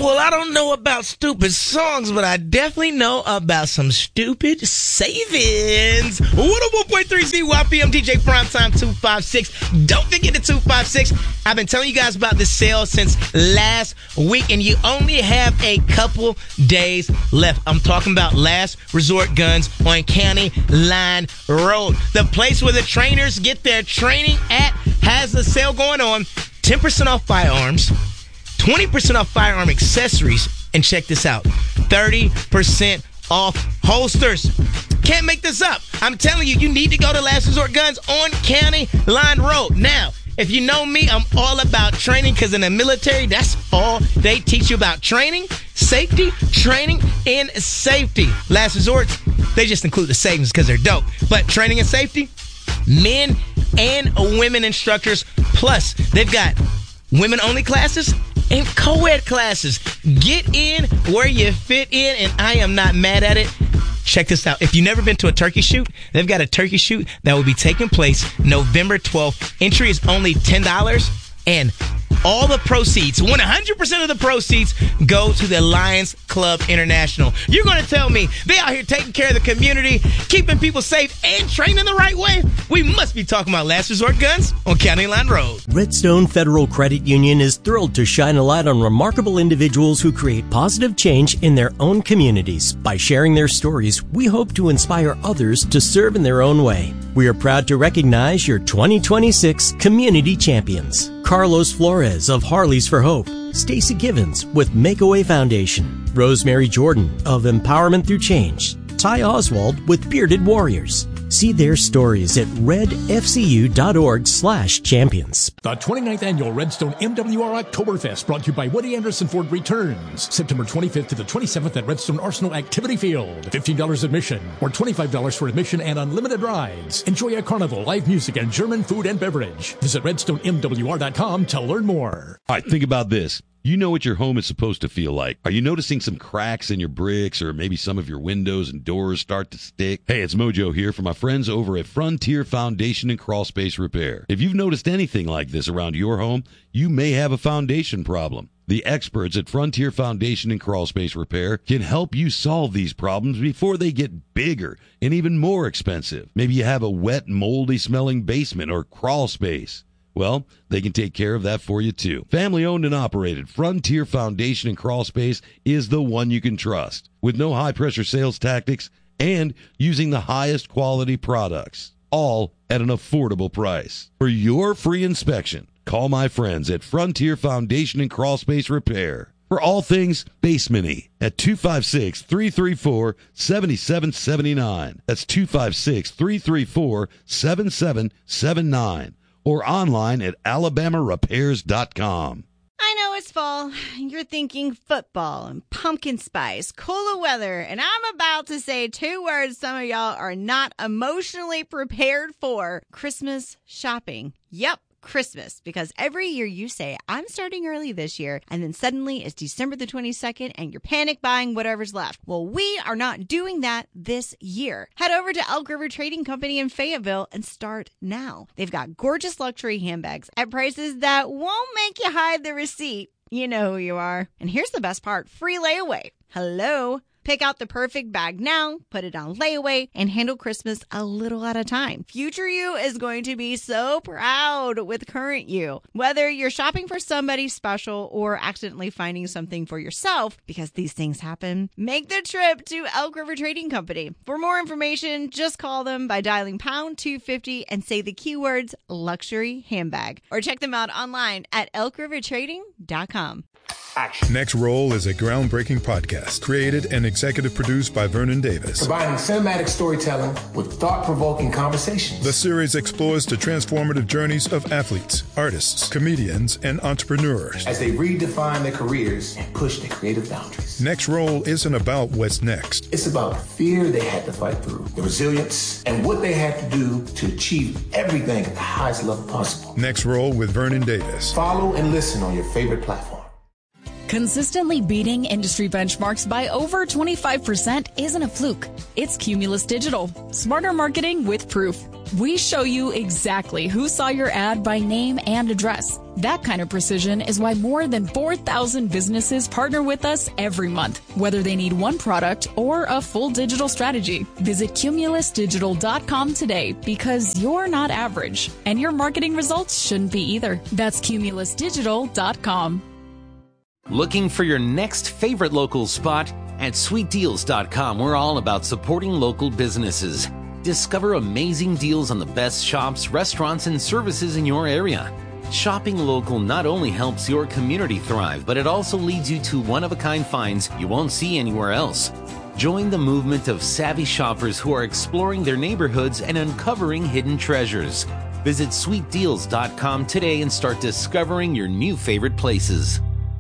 Well, I don't know about stupid songs, but I definitely know about some stupid savings. 101.3 ZYPM, DJ Primetime 256. Don't forget the 256. I've been telling you guys about this sale since last week, and you only have a couple days left. I'm talking about Last Resort Guns on County Line Road. The place where the trainers get their training at has a sale going on. 10% off firearms, 20% off firearm accessories, and check this out, 30% off holsters. Can't make this up. I'm telling you, you need to go to Last Resort Guns on County Line Road. Now, if you know me, I'm all about training because in the military, that's all they teach you about: training, safety, training, and safety. Last Resorts, they just include the savings because they're dope. But training and safety, men and women instructors, plus they've got women-only classes and co-ed classes. Get in where you fit in, and I am not mad at it. Check this out. If you've never been to a turkey shoot, they've got a turkey shoot that will be taking place November 12th. Entry is only $10, and all the proceeds, 100% of the proceeds, go to the Lions Club International. You're going to tell me they out here taking care of the community, keeping people safe, and training the right way? We must be talking about Last Resort Guns on County Line Road. Redstone Federal Credit Union is thrilled to shine a light on remarkable individuals who create positive change in their own communities. By sharing their stories, we hope to inspire others to serve in their own way. We are proud to recognize your 2026 Community Champions: Carlos Flores of Harleys for Hope, Stacy Givens with Makeaway Foundation, Rosemary Jordan of Empowerment Through Change, Ty Oswald with Bearded Warriors. See their stories at redfcu.org/champions. The 29th Annual Redstone MWR Oktoberfest, brought to you by Woody Anderson Ford, returns September 25th to the 27th at Redstone Arsenal Activity Field. $15 admission or $25 for admission and unlimited rides. Enjoy a carnival, live music, and German food and beverage. Visit redstonemwr.com to learn more. All right, think about this. You know what your home is supposed to feel like. Are you noticing some cracks in your bricks, or maybe some of your windows and doors start to stick? Hey, it's Mojo here from my friends over at Frontier Foundation and Crawl Space Repair. If you've noticed anything like this around your home, you may have a foundation problem. The experts at Frontier Foundation and Crawl Space Repair can help you solve these problems before they get bigger and even more expensive. Maybe you have a wet, moldy smelling basement or crawl space. Well, they can take care of that for you too. Family owned and operated, Frontier Foundation and Crawl Space is the one you can trust, with no high pressure sales tactics and using the highest quality products, all at an affordable price. For your free inspection, call my friends at Frontier Foundation and Crawl Space Repair for all things basement-y at 256-334-7779. That's 256-334-7779. Or online at alabamarepairs.com. I know it's fall. You're thinking football and pumpkin spice, cooler weather, and I'm about to say two words some of y'all are not emotionally prepared for: Christmas shopping. Yep. Christmas, because every year you say, I'm starting early this year, and then suddenly it's December the 22nd and you're panic buying whatever's left. Well, we are not doing that this year. Head over to Elk River Trading Company in Fayetteville and start now. They've got gorgeous luxury handbags at prices that won't make you hide the receipt. You know who you are. And here's the best part: free layaway. Hello? Pick out the perfect bag now, put it on layaway, and handle Christmas a little at a time. Future you is going to be so proud with current you. Whether you're shopping for somebody special or accidentally finding something for yourself, because these things happen, make the trip to Elk River Trading Company. For more information, just call them by dialing pound 250 and say the keywords luxury handbag, or check them out online at elkrivertrading.com. Action. Next Roll is a groundbreaking podcast created and executive produced by Vernon Davis. Combining cinematic storytelling with thought-provoking conversations. The series explores the transformative journeys of athletes, artists, comedians, and entrepreneurs as they redefine their careers and push their creative boundaries. Next Roll isn't about what's next. It's about the fear they had to fight through, the resilience, and what they had to do to achieve everything at the highest level possible. Next Roll with Vernon Davis. Follow and listen on your favorite platform. Consistently beating industry benchmarks by over 25% isn't a fluke. It's Cumulus Digital. Smarter marketing with proof. We show you exactly who saw your ad by name and address. That kind of precision is why more than 4,000 businesses partner with us every month, whether they need one product or a full digital strategy. Visit CumulusDigital.com today because you're not average, and your marketing results shouldn't be either. That's CumulusDigital.com. Looking for your next favorite local spot? At SweetDeals.com, we're all about supporting local businesses. Discover amazing deals on the best shops, restaurants, and services in your area. Shopping local not only helps your community thrive, but it also leads you to one-of-a-kind finds you won't see anywhere else. Join the movement of savvy shoppers who are exploring their neighborhoods and uncovering hidden treasures. Visit SweetDeals.com today and start discovering your new favorite places.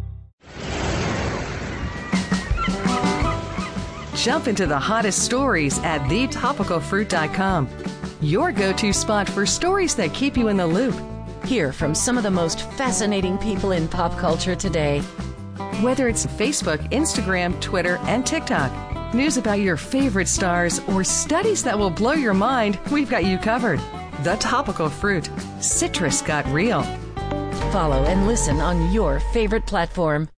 Jump into the hottest stories at thetopicalfruit.com. Your go-to spot for stories that keep you in the loop. Hear from some of the most fascinating people in pop culture today. Whether it's Facebook, Instagram, Twitter, and TikTok, news about your favorite stars, or studies that will blow your mind, we've got you covered. The Topical Fruit. Citrus got real. Follow and listen on your favorite platform.